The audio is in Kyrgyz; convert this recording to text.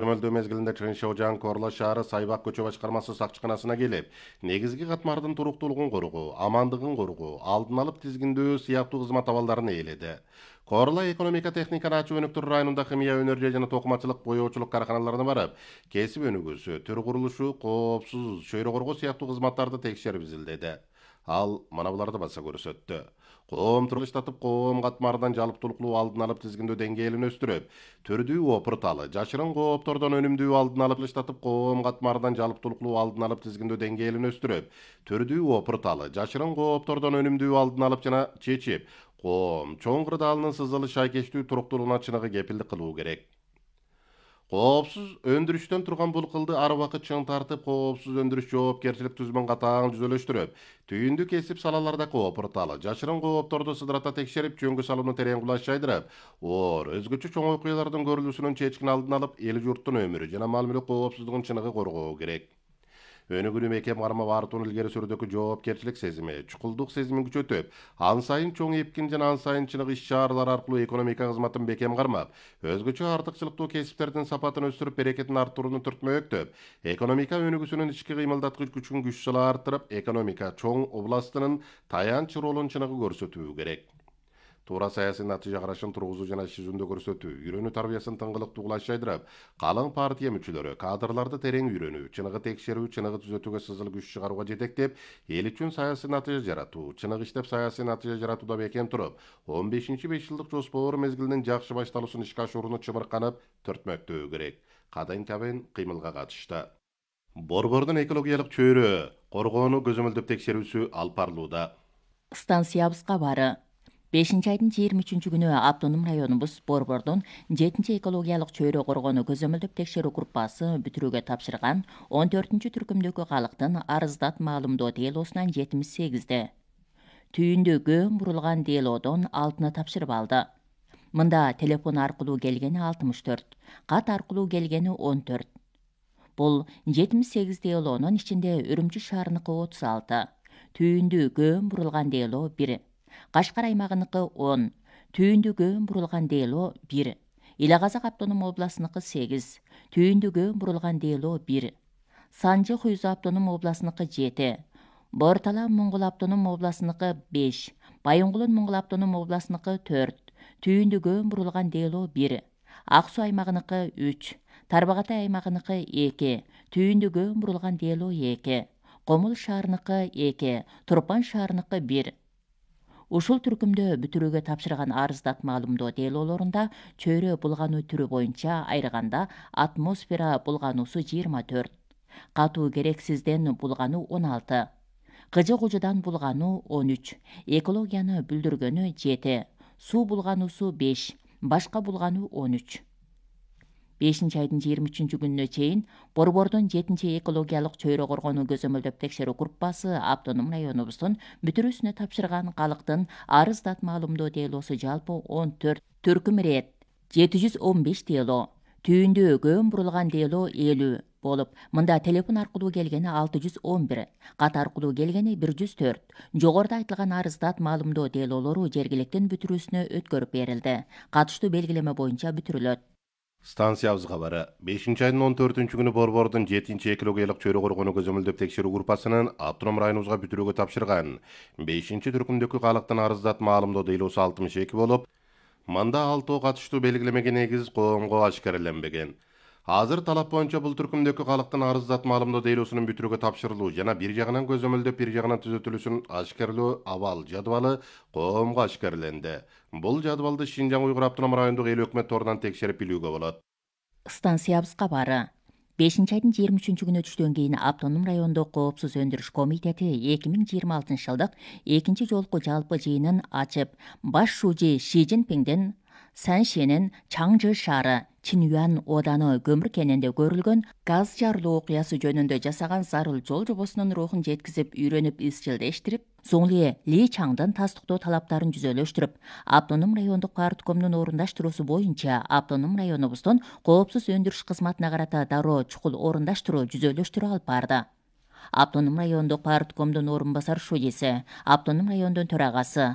көзөмөлдөө мезгилинде Чыңын Шоужан Корла шаары Сайбак көчө башкармасы сакчыканасына келип, негизги катмардын туруктуулугун коргоо, амандыгын коргоо, алдын алып тизгиндөө сыяктуу кызмат абалдарын ээледи. Корла экономика техника ачуу өнүктүрүү районунда химия өнөрү жана токумачылык, боёочулук карканаларына барып, кесип өнүгүүсү, төр курулушу, коопсуз, чөйрө коргоо сыяктуу кызматтарды текшерип изилдеди. Ал мына буларды баса көрсөттү. Коом тургучтатып коом катмардан жалыптуулуктуу алдын алып тизгиндөө деңгээлин өстүрүп, түрдүү опурталы, жашырын кооптордон өнүмдүү алдын алып тургучтатып коом катмардан жалыптуулуктуу алдын алып тизгиндөө деңгээлин өстүрүп, түрдүү опурталы, жашырын кооптордон өнүмдүү алдын алып жана чечип, коом чоң кырдаалынын сызылы шайкештүү туруктуулугуна чыныгы кепилдик кылуу керек. Коопсуз өндүрүштөн турган бул кылды ар убакыт чың тартып, коопсуз өндүрүш жоопкерчилик түзмөн катаң түзөлөштүрүп, түйүндү кесип салаларда коопурталы, жашырын коопторду сыдырата текшерип, жөнгө салууну терең кулаш жайдырып, оор өзгөчө чоң окуялардын көрүлүүсүнүн чечкин алдын алып, эл журттун өмүрү жана мал мүлк коопсуздугун чыныгы коргоо керек. Өнүгүүнү мекем кармап артуун илгери сүрүүдөгү жоопкерчилик сезими, чукулдук сезимин күчөтүп, ан сайын чоң эпкин жана ан сайын чыныгы иш-чаралар аркылуу экономика кызматын бекем кармап, өзгөчө артыкчылыктуу кесиптердин сапатын өстүрүп, берекетин арттырууну түртмөктөп, экономика өнүгүүсүнүн ички кыймылдаткыч күчүн күч-сала арттырып, экономика чоң областынын таянч ролун чыныгы көрсөтүү керек. Туура саясий натыйжа карашын тургузуу жана иш жүзүндө көрсөтүү, үйрөнүү тарбиясын тыңгылыктуу кулаш жайдырып, калың партия мүчөлөрү кадрларды терең үйрөнүү, чыныгы текшерүү, чыныгы түзөтүүгө сызыл күч чыгарууга жетектеп, эл үчүн саясий натыйжа жаратуу, чыныгы иштеп саясий натыйжа жаратууда бекем туруп, 15-5 жылдык жоспор мезгилинин жакшы башталуусун ишке ашыруну чыбырканып түртмөктөө керек. Кадайын табын кыймылга катышты. Борбордун экологиялык чөйрө коргоону көзөмөлдөп текшерүүсү алып барылууда. Станциябыз кабары 5-айдын 23 күнү автоном районубуз Борбордун 7-экологиялык чөйрө коргоону көзөмөлдөп текшерүү группасы бүтүрүүгө тапшырган 14-түркүмдөгү калктын арыздат маалымдоо делосунан 78-де, түйүндө көм бурулган делодон 6-ны тапшырып алды. Мында телефон аркылуу келгени 64, кат аркылуу келгени 14. Бул 78 делонун ичинде Үрүмчү шаарыныкы 36, түйүндү көм бурулган дело 1, Кашкар аймагыныкы 10, түйүндү көм бурулган дело 1, Ила Казак автоном областыныкы 8, түйүндү көм бурулган дело 1, Санжы Хуйзу автоном областыныкы 7, Бортала Моңгол автоном областыныкы 5, Байоңгулун Моңгол автоном областыныкы 4, түйүндү көм бурулган дело 1, Ак Суу аймагыныкы 3, Тарбагатай аймагыныкы 2, түйүндү көм бурулган дело 2, Комул шаарыныкы 2, Турпан шаарыныкы 1. Ушул түркүмдө бүтүрүүгө тапшырган арыздат маалымдоо делолорунда чөйрө булгануу түрү боюнча айрыганда атмосфера булгануусу 24, катуу керексизден булгануу 16, кыжы кужудан булгануу 13, экологияны бүлдүргөнү 7, суу булгануусу 5, башка булгануу 13. 5-айдын 23 күнүнө чейин Борбордун 7-экологиялык чөйрө коргоону көзөмөлдөп текшерүү группасы автоном районубуздун бүтүрүүсүнө тапшырган калктын арыздат маалымдоо делосу жалпы 14, түркүм рет 715 дело, түйүндө көм бурулган дело 50 болуп, мында телефон аркылуу келгени 611, кат аркылуу келгени 104, жогоруда айтылган арыздат маалымдоо делолору жергиликтин бүтүрүүсүнө өткөрүп берилди. Катыштуу белгилеме боюнча бүтүрүлөт. Станциябыз кабары 5-айдын 14 күнү Борбордун 7-экологиялык чөйрө коргоону көзөмөлдөп текшерүү группасынын автоном районубузга бүтүрүүгө тапшырган 5-түркүмдөгү калктын арыздат маалымдоо делосу 62 болуп, мында 6 катыштуу белгилемеге негиз коомго ашкареленбеген. Азыр талап боюнча бул түркүмдөгү калктын арыздат маалымдоо делосунун бүтүрүүгө тапшырылуу жана бир жагынан көзөмөлдөп, бир жагынан түзөтүлүүсүн ашкарлоо абал жадыбалы коомго ашкареленди. Бул жадыбалды Шинжаң Уйгур автоном райондук эл өкмөт торунан текшерип билүүгө болот. Станциябыз кабары 5-айдын 23 күнү түштөн кийин автоном райондук коопсуз өндүрүш комитети 2026-жылдык 2-жолку жалпы жыйынын ачып, баш шужи Ши Цзиньпиңдин Саншенин Чаңжы шаары Чинюан ооданы көмүр кенинде көрүлгөн газ жарылуу окуясы жөнүндө жасаган зарыл жол жобосунун рухун жеткизип, үйрөнүп, изчилдештирип, Зоңли Ли Чаңдын тастыктоо талаптарын жүзөлөштүрүп, автоном райондук парткомдун орундаштыруусу боюнча автоном районубуздун коопсуз өндүрүш кызматына карата дароо чукул орундаштыруу жүзөлөштүрүү алып барды. Автоном райондук парткомдун орун басар шудиси, автоном райондун төрагасы,